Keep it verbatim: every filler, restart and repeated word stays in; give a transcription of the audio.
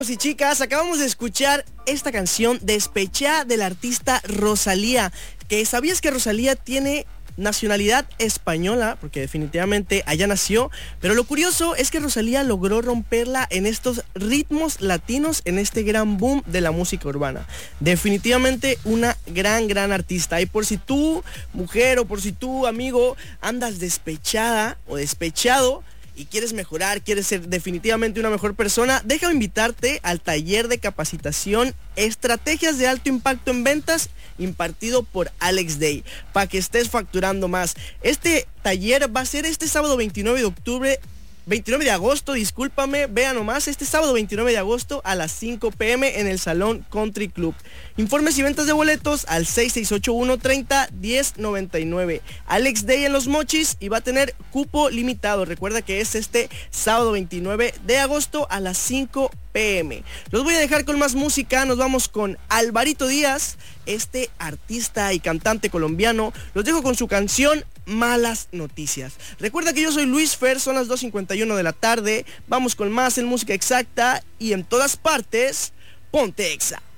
Y chicas, acabamos de escuchar esta canción Despechá del artista Rosalía. Que ¿sabías que Rosalía tiene nacionalidad española? Porque definitivamente allá nació. Pero lo curioso es que Rosalía logró romperla en estos ritmos latinos, en este gran boom de la música urbana. Definitivamente una gran, gran artista. Y por si tú, mujer, o por si tú, amigo, andas despechada o despechado y quieres mejorar, quieres ser definitivamente una mejor persona, déjame invitarte al taller de capacitación Estrategias de Alto Impacto en Ventas, impartido por Alex Day, para que estés facturando más. Este taller va a ser este sábado veintinueve de octubre, veintinueve de agosto, discúlpame, vean nomás, este sábado veintinueve de agosto a las cinco pe eme en el Salón Country Club. Informes y ventas de boletos al seis seis ocho uno treinta diez noventa y nueve. Alex Day en Los Mochis y va a tener cupo limitado. Recuerda que es este sábado veintinueve de agosto a las cinco pe eme. Los voy a dejar con más música. Nos vamos con Alvarito Díaz, este artista y cantante colombiano. Los dejo con su canción Malas Noticias. Recuerda que yo soy Luis Fer, son las dos cincuenta y uno de la tarde. Vamos con más en Música Exacta y en todas partes, ponte Exa.